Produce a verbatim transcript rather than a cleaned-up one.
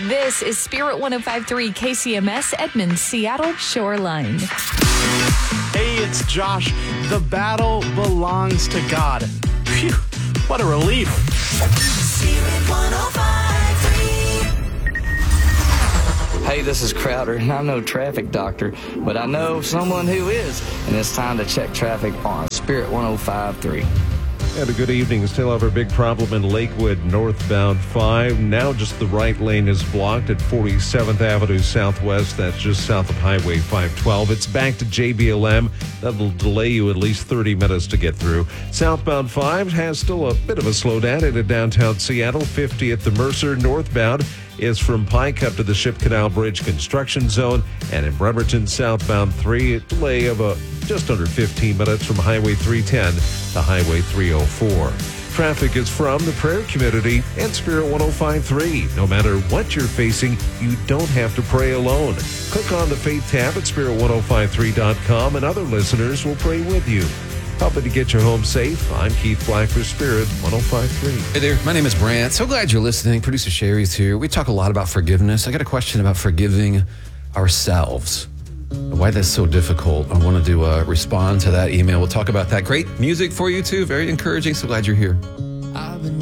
This is Spirit one oh five point three K C M S Edmonds, Seattle Shoreline. Hey, it's Josh. The battle belongs to God. Phew, what a relief. Spirit one oh five point three. Hey, this is Crowder, and I'm no traffic doctor, but I know someone who is, and it's time to check traffic on Spirit one oh five point three. And a good evening. Still have a big problem in Lakewood, northbound five. Now just the right lane is blocked at forty-seventh Avenue Southwest. That's just south of Highway five twelve. It's back to J B L M. That'll delay you at least thirty minutes to get through. Southbound five has still a bit of a slowdown into downtown Seattle. fifty at the Mercer. Northbound is from Pike up to the Ship Canal Bridge construction zone. And in Bremerton, southbound three, a delay of a just under fifteen minutes from Highway three ten to Highway three oh four. Traffic is from the prayer community and Spirit one oh five point three. No matter what you're facing, you don't have to pray alone. Click on the Faith tab at spirit ten fifty-three dot com and other listeners will pray with you. Helping to get you home safe, I'm Keith Black for Spirit one oh five point three. Hey there, my name is Brant. So glad you're listening. Producer Sherry's here. We talk a lot about forgiveness. I got a question about forgiving ourselves. Why that's so difficult. I wanted to uh, respond to that email. We'll talk about that. Great music for you too. Very encouraging. So glad you're here.